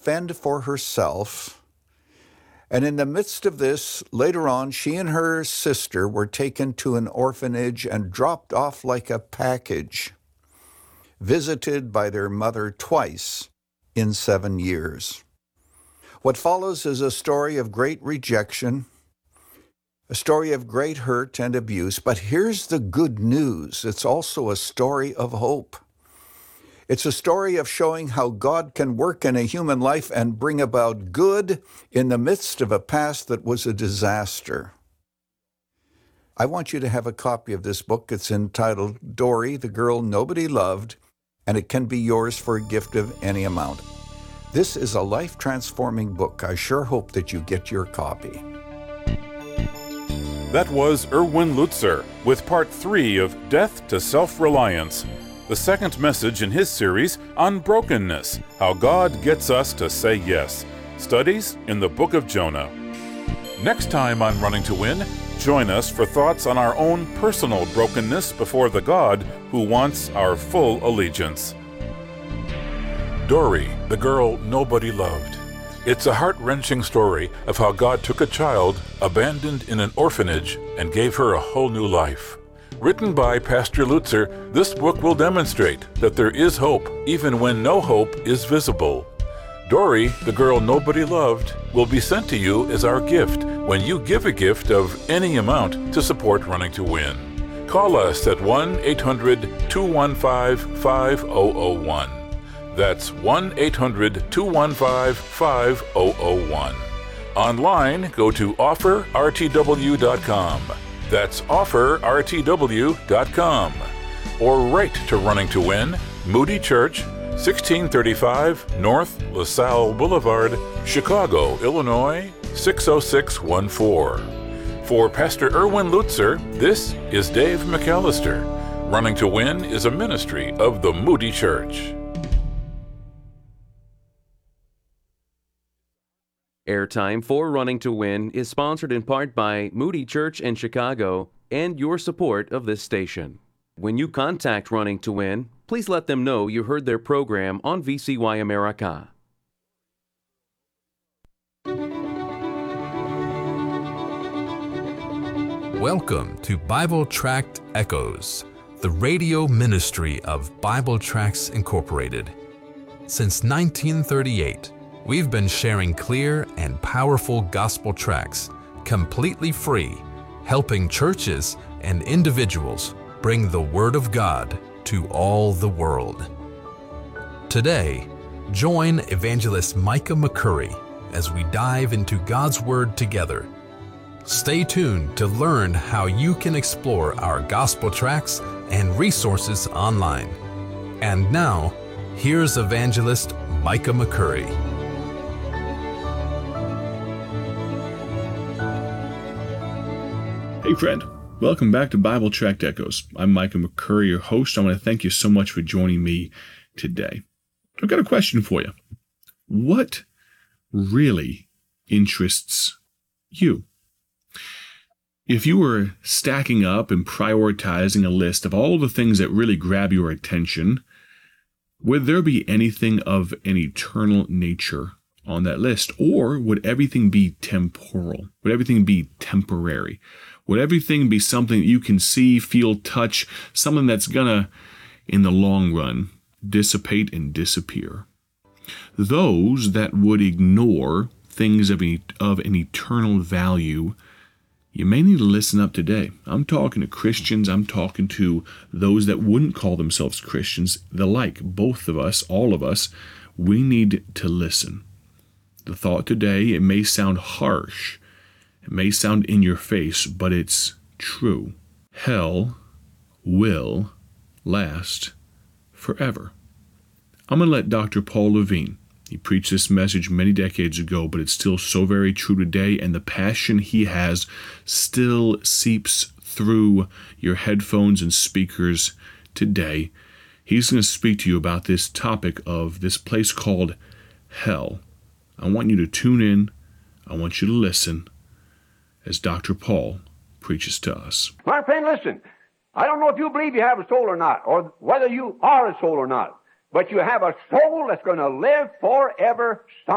fend for herself. And in the midst of this, later on, she and her sister were taken to an orphanage and dropped off like a package, visited by their mother twice in 7 years. What follows is a story of great rejection, a story of great hurt and abuse, but here's the good news. It's also a story of hope. It's a story of showing how God can work in a human life and bring about good in the midst of a past that was a disaster. I want you to have a copy of this book. It's entitled Dory, the Girl Nobody Loved, and it can be yours for a gift of any amount. This is a life-transforming book. I sure hope that you get your copy. That was Erwin Lutzer with Part 3 of Death to Self-Reliance, the second message in his series on brokenness, how God gets us to say yes. Studies in the Book of Jonah. Next time on Running to Win, join us for thoughts on our own personal brokenness before the God who wants our full allegiance. Dory, the Girl Nobody Loved. It's a heart-wrenching story of how God took a child abandoned in an orphanage and gave her a whole new life. Written by Pastor Lutzer, this book will demonstrate that there is hope even when no hope is visible. Dory, the Girl Nobody Loved, will be sent to you as our gift when you give a gift of any amount to support Running to Win. Call us at 1-800-215-5001. That's 1-800-215-5001. Online, go to offerrtw.com. That's offerrtw.com. Or write to Running to Win, Moody Church, 1635 North LaSalle Boulevard, Chicago, Illinois, 60614. For Pastor Erwin Lutzer, this is Dave McAllister. Running to Win is a ministry of the Moody Church. Airtime for Running to Win is sponsored in part by Moody Church in Chicago and your support of this station. When you contact Running to Win, please let them know you heard their program on VCY America. Welcome to Bible Tract Echoes, the radio ministry of Bible Tracts Incorporated. Since 1938, we've been sharing clear and powerful gospel tracts, completely free, helping churches and individuals bring the Word of God to all the world. Today, join Evangelist Micah McCurry as we dive into God's Word together. Stay tuned to learn how you can explore our gospel tracts and resources online. And now, here's Evangelist Micah McCurry. Hey friend, welcome back to Bible Tract Echoes. I'm Micah McCurry, your host. I want to thank you so much for joining me today. I've got a question for you. What really interests you? If you were stacking up and prioritizing a list of all the things that really grab your attention, would there be anything of an eternal nature on that list? Or would everything be temporal? Would everything be temporary? Would everything be something that you can see, feel, touch, something that's gonna, in the long run, dissipate and disappear? Those that would ignore things of an eternal value, you may need to listen up today. I'm talking to Christians. I'm talking to those that wouldn't call themselves Christians. The like, both of us, all of us, we need to listen. The thought today, it may sound harsh. It may sound in your face, but it's true. Hell will last forever. I'm going to let Dr. Paul Levine, he preached this message many decades ago, but it's still so very true today, and the passion he has still seeps through your headphones and speakers today. He's going to speak to you about this topic of this place called hell. I want you to tune in. I want you to listen as Dr. Paul preaches to us. My friend, listen. I don't know if you believe you have a soul or not, or whether you are a soul or not, but you have a soul that's going to live forever.